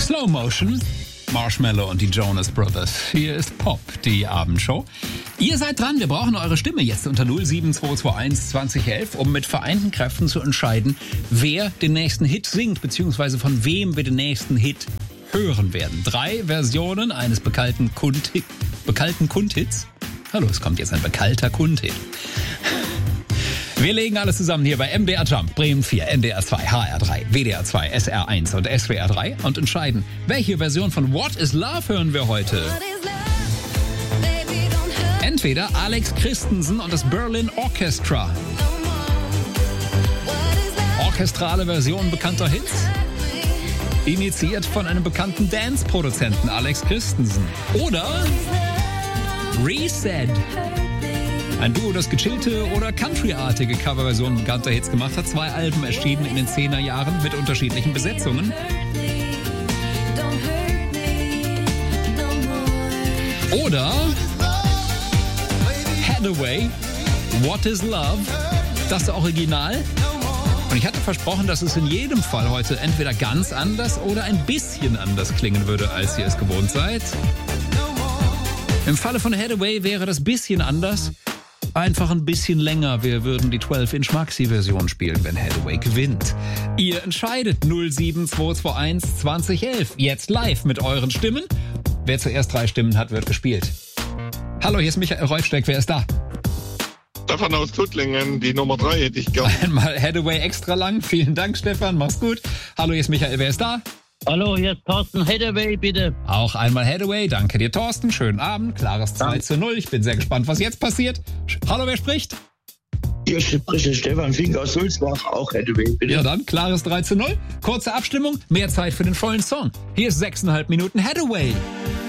Slow Motion, Marshmallow und die Jonas Brothers. Hier ist Pop, die Abendshow. Ihr seid dran, wir brauchen eure Stimme jetzt unter 07221 2011, um mit vereinten Kräften zu entscheiden, wer den nächsten Hit singt, beziehungsweise von wem wir den nächsten Hit hören werden. 3 Versionen eines bekannten Kundhits. Hallo, es kommt jetzt ein bekannter Kundhit. Wir legen alles zusammen hier bei MDR Jump, Bremen 4, NDR 2, HR 3, WDR 2, SR 1 und SWR 3 und entscheiden, welche Version von What is Love hören wir heute. Entweder Alex Christensen und das Berlin Orchestra. Orchestrale Version bekannter Hits. Initiiert von einem bekannten Dance-Produzenten Alex Christensen. Oder Reset. Ein Duo, das gechillte oder countryartige Coverversionen bekannter Hits gemacht hat. 2 Alben erschienen in den 10er Jahren mit unterschiedlichen Besetzungen. Oder Hathaway, What is Love, das Original. Und ich hatte versprochen, dass es in jedem Fall heute entweder ganz anders oder ein bisschen anders klingen würde, als ihr es gewohnt seid. Im Falle von Hathaway wäre das bisschen anders. Einfach ein bisschen länger. Wir würden die 12-Inch Maxi-Version spielen, wenn Hathaway gewinnt. Ihr entscheidet 07221 2011. Jetzt live mit euren Stimmen. Wer zuerst 3 Stimmen hat, wird gespielt. Hallo, hier ist Michael Reufsteck. Wer ist da? Stefan aus Tuttlingen, die Nummer 3 hätte ich gern. Einmal Hathaway extra lang. Vielen Dank, Stefan. Mach's gut. Hallo, hier ist Michael. Wer ist da? Hallo, hier ist Thorsten. Hathaway, bitte. Auch einmal Hathaway. Danke dir, Thorsten. Schönen Abend. Klares 2:0. Ich bin sehr gespannt, was jetzt passiert. Hallo, wer spricht? Hier spricht Stefan Fink aus Sulzbach. Auch Hathaway, bitte. Ja dann, klares 3:0. Kurze Abstimmung. Mehr Zeit für den vollen Song. Hier ist 6,5 Minuten Hathaway.